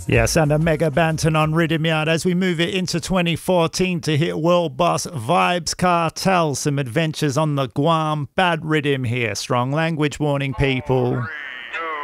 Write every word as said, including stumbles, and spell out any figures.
Yes, and a mega Banton on Rhythm Yard as we move it into twenty fourteen to hit World Boss Vibes Cartel. Some adventures on the Guam. Bad rhythm here. Strong language warning, people.